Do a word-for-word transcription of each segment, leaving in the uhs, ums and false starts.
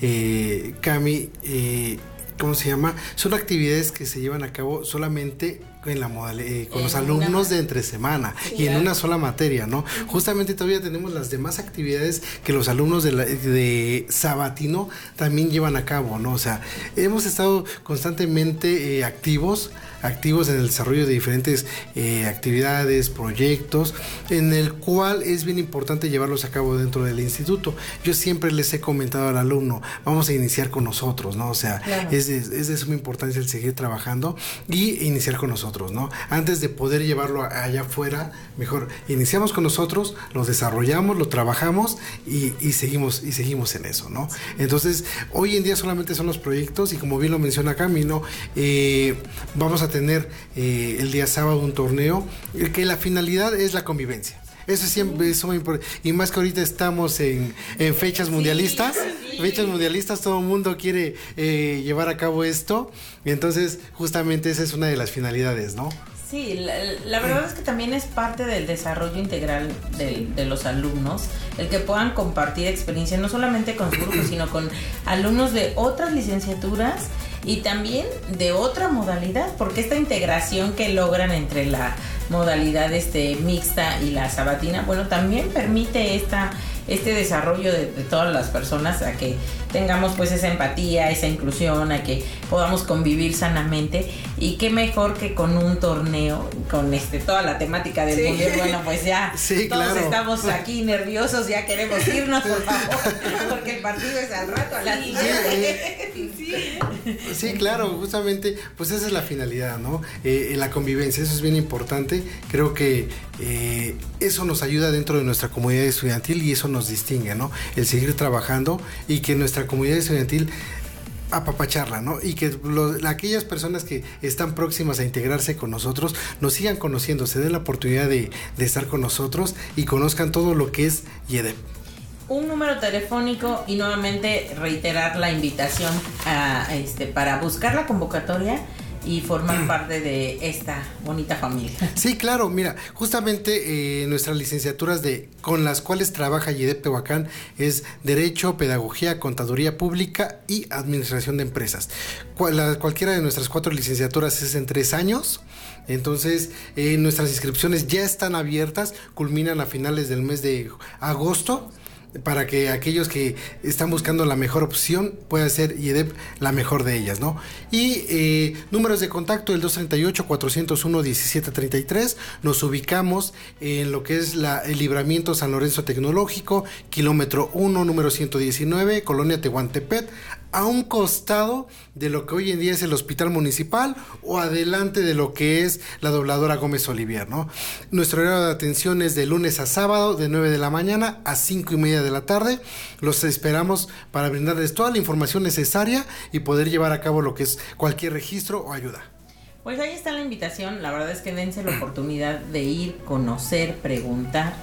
eh, Cami, eh, ¿cómo se llama? Son actividades que se llevan a cabo solamente en la modal, eh, con en los alumnos una... de entre semana sí, y en una sola materia, ¿no? Uh-huh. Justamente todavía tenemos las demás actividades que los alumnos de, la, de sabatino también llevan a cabo, ¿no? O sea, hemos estado constantemente eh, activos, activos en el desarrollo de diferentes eh, actividades, proyectos, en el cual es bien importante llevarlos a cabo dentro del instituto. Yo siempre les he comentado al alumno, vamos a iniciar con nosotros, ¿no? O sea, claro. es, de, es de suma importancia el seguir trabajando y iniciar con nosotros, ¿no? Antes de poder llevarlo allá afuera, mejor iniciamos con nosotros, lo desarrollamos, lo trabajamos y, y seguimos y seguimos en eso, ¿no? Entonces, hoy en día solamente son los proyectos y como bien lo menciona Cami, ¿no? Eh, vamos a tener eh, el día sábado un torneo, eh, que la finalidad es la convivencia. Eso siempre es muy importante. Y más que ahorita estamos en, en fechas mundialistas, sí, sí. fechas mundialistas, todo el mundo quiere eh, llevar a cabo esto. Y entonces, justamente esa es una de las finalidades, ¿no? Sí, la, la verdad es que también es parte del desarrollo integral de, de los alumnos, el que puedan compartir experiencia, no solamente con su grupo, sino con alumnos de otras licenciaturas y también de otra modalidad, porque esta integración que logran entre la modalidad este, mixta y la sabatina, bueno, también permite esta, este desarrollo de, de todas las personas a que tengamos pues esa empatía, esa inclusión, a que podamos convivir sanamente, y qué mejor que con un torneo, con este toda la temática del sí. mundial. Bueno, pues ya sí, todos claro. estamos aquí nerviosos, ya queremos irnos, por favor, porque el partido es al rato, a las siete. Sí, sí, claro, justamente, pues esa es la finalidad, ¿no? Eh, la convivencia, eso es bien importante. Creo que eh, eso nos ayuda dentro de nuestra comunidad estudiantil y eso nos distingue, ¿no? El seguir trabajando y que nuestra comunidad estudiantil apapacharla, ¿no? Y que lo, aquellas personas que están próximas a integrarse con nosotros nos sigan conociendo, se den la oportunidad de, de estar con nosotros y conozcan todo lo que es Y E D E P. Un número telefónico y nuevamente reiterar la invitación a, este, para buscar la convocatoria y formar parte de esta bonita familia. Sí, claro, mira, justamente eh, nuestras licenciaturas de con las cuales trabaja Y E D E P Tehuacán es Derecho, Pedagogía, Contaduría Pública y Administración de Empresas. Cual, la, cualquiera de nuestras cuatro licenciaturas es en tres años. Entonces, eh, nuestras inscripciones ya están abiertas, culminan a finales del mes de agosto, para que aquellos que están buscando la mejor opción pueda ser Y E D E P la mejor de ellas, ¿no? Y eh, números de contacto, el dos tres ocho, cuatro cero uno, uno siete tres tres. Nos ubicamos en lo que es la, el Libramiento San Lorenzo Tecnológico, kilómetro uno, número ciento diecinueve, Colonia Tehuantepec, a un costado de lo que hoy en día es el Hospital Municipal o adelante de lo que es la Dobladora Gómez Olivier, ¿no? Nuestro horario de atención es de lunes a sábado, de nueve de la mañana a cinco y media de la tarde. Los esperamos para brindarles toda la información necesaria y poder llevar a cabo lo que es cualquier registro o ayuda. Pues ahí está la invitación, la verdad es que dense la oportunidad de ir, conocer, preguntar.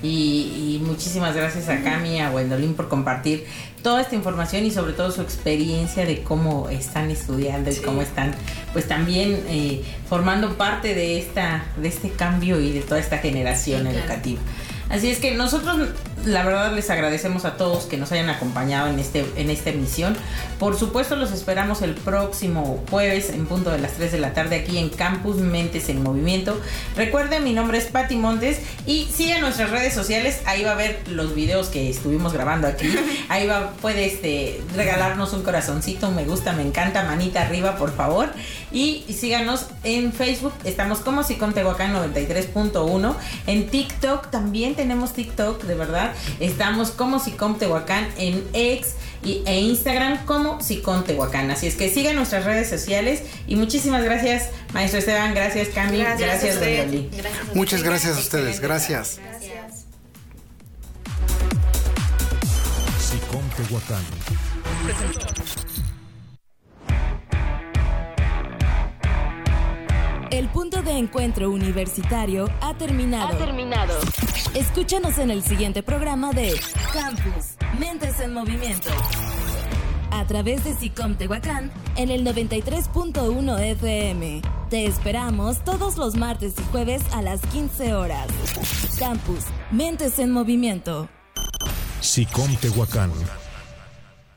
Y, y muchísimas gracias a Cami y a Gwendolyn por compartir toda esta información y sobre todo su experiencia de cómo están estudiando y sí. cómo están pues también eh, formando parte de esta de este cambio y de toda esta generación sí, claro. educativa. Así es que nosotros la verdad les agradecemos a todos que nos hayan acompañado en este en esta emisión. Por supuesto los esperamos el próximo jueves en punto de las tres de la tarde aquí en Campus Mentes en Movimiento. Recuerden, mi nombre es Pati Montes y sigan nuestras redes sociales, ahí va a ver los videos que estuvimos grabando aquí. Ahí va, puede este, regalarnos un corazoncito, un me gusta, me encanta, manita arriba por favor. Y síganos en Facebook, estamos como Sicom Tehuacán noventa y tres punto uno. En TikTok también tenemos TikTok, de verdad. Estamos como Sicom Tehuacán en X y, e Instagram como Sicom Tehuacán. Así es que sigan nuestras redes sociales y muchísimas gracias, maestro Esteban, gracias Cami, gracias, gracias Gwendolyn. Muchas gracias a ustedes, gracias. Gracias. Sicom Tehuacán. El punto de encuentro universitario ha terminado. Ha terminado. Escúchanos en el siguiente programa de Campus Mentes en Movimiento. A través de Sicom Tehuacán en el noventa y tres punto uno F M. Te esperamos todos los martes y jueves a las quince horas. Campus Mentes en Movimiento. Sicom Tehuacán.